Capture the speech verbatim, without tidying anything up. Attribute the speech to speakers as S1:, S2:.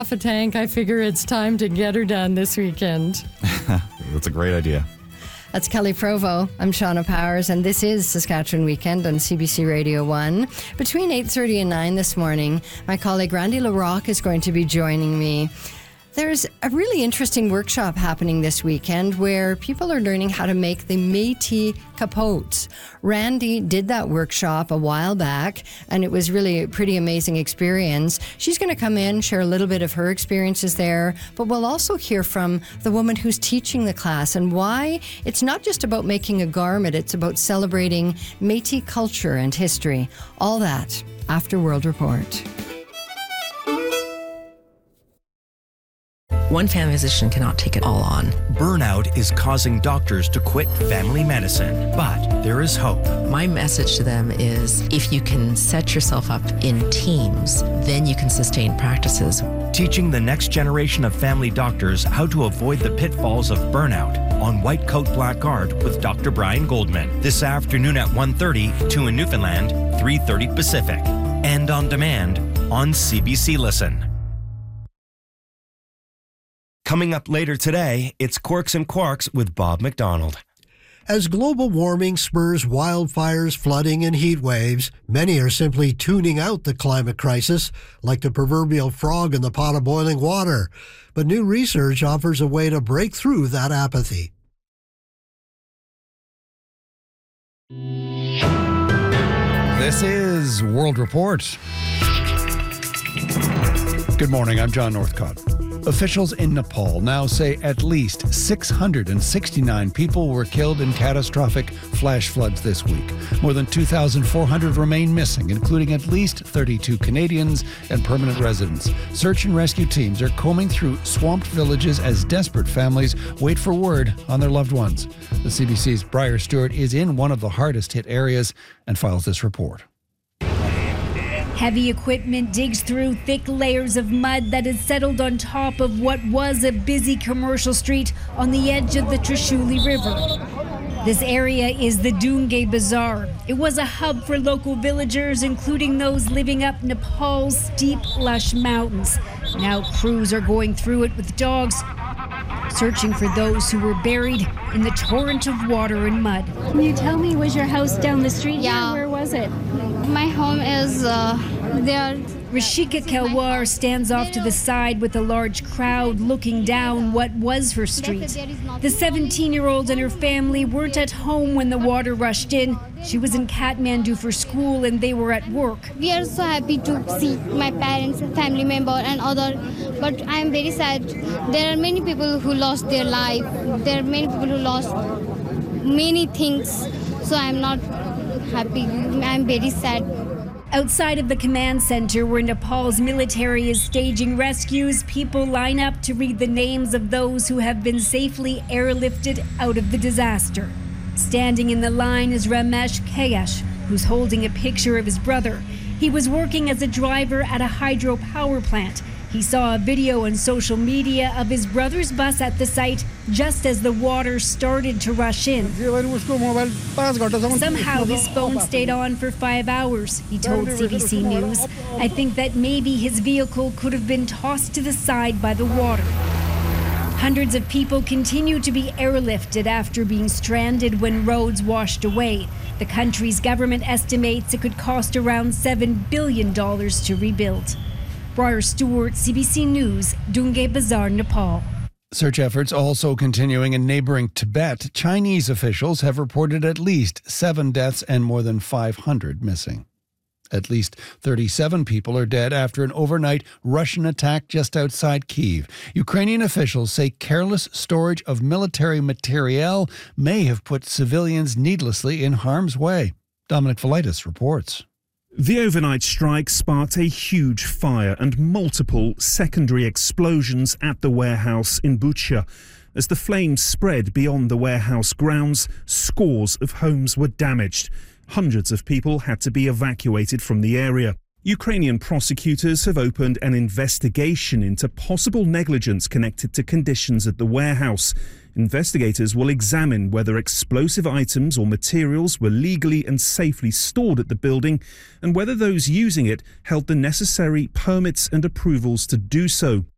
S1: Off a tank, I figure it's time to get her done this weekend.
S2: That's a great idea.
S1: That's Kelly Provo. I'm Shauna Powers, and this is Saskatchewan Weekend on C B C Radio one. Between eight thirty and nine this morning, my colleague Randy LaRocque is going to be joining me. There's a really interesting workshop happening this weekend where people are learning how to make the Métis capotes. Randy did that workshop a while back, and it was really a pretty amazing experience. She's going to come in, share a little bit of her experiences there, but we'll also hear from the woman who's teaching the class and why it's not just about making a garment, it's about celebrating Métis culture and history. All that after World Report.
S3: One family physician cannot take it all on.
S4: Burnout is causing doctors to quit family medicine, but there is hope.
S3: My message to them is if you can set yourself up in teams, then you can sustain practices.
S4: Teaching the next generation of family doctors how to avoid the pitfalls of burnout on White Coat Black Guard with Doctor Brian Goldman. This afternoon at one thirty, two in Newfoundland, three thirty Pacific. And on demand on C B C Listen. Coming up later today, it's Quirks and Quarks with Bob McDonald.
S5: As global warming spurs wildfires, flooding, and heat waves, many are simply tuning out the climate crisis, like the proverbial frog in the pot of boiling water. But new research offers a way to break through that apathy.
S6: This is World Report. Good morning, I'm John Northcott. Officials in Nepal now say at least six hundred sixty-nine people were killed in catastrophic flash floods this week. More than two thousand four hundred remain missing, including at least thirty-two Canadians and permanent residents. Search and rescue teams are combing through swamped villages as desperate families wait for word on their loved ones. The C B C's Briar Stewart is in one of the hardest hit areas and files this report.
S7: Heavy equipment digs through thick layers of mud that has settled on top of what was a busy commercial street on the edge of the Trishuli River. This area is the Dungay Bazaar. It was a hub for local villagers, including those living up Nepal's steep, lush mountains. Now crews are going through it with dogs, searching for those who were buried in the torrent of water and mud.
S8: Can you tell me, was your house down the street
S9: Yeah.
S8: here? Where was it?
S9: My home is uh, there.
S7: Rashika Kelwar stands off to the side with a large crowd looking down what was her street. The seventeen-year-old and her family weren't at home when the water rushed in. She was in Kathmandu for school and they were at work.
S9: We are so happy to see my parents, family member and other, but I am very sad. There are many people who lost their life. There are many people who lost many things, so I am not happy. I am very sad.
S7: Outside of the command center where Nepal's military is staging rescues, people line up to read the names of those who have been safely airlifted out of the disaster. Standing in the line is Ramesh Kayash, who's holding a picture of his brother. He was working as a driver at a hydropower plant. He saw a video on social media of his brother's bus at the site just as the water started to rush in. Somehow his phone stayed on for five hours, he told C B C News. I think that maybe his vehicle could have been tossed to the side by the water. Hundreds of people continue to be airlifted after being stranded when roads washed away. The country's government estimates it could cost around seven billion dollars to rebuild. Briar Stewart, C B C News, Dungay Bazaar, Nepal.
S6: Search efforts also continuing in neighboring Tibet. Chinese officials have reported at least seven deaths and more than five hundred missing. At least thirty-seven people are dead after an overnight Russian attack just outside Kyiv. Ukrainian officials say careless storage of military materiel may have put civilians needlessly in harm's way. Dominic Velitis reports.
S10: The overnight strike sparked a huge fire and multiple secondary explosions at the warehouse in Bucha. As the flames spread beyond the warehouse grounds, scores of homes were damaged. Hundreds of people had to be evacuated from the area. Ukrainian prosecutors have opened an investigation into possible negligence connected to conditions at the warehouse. Investigators will examine whether explosive items or materials were legally and safely stored at the building and whether those using it held the necessary permits and approvals to do so.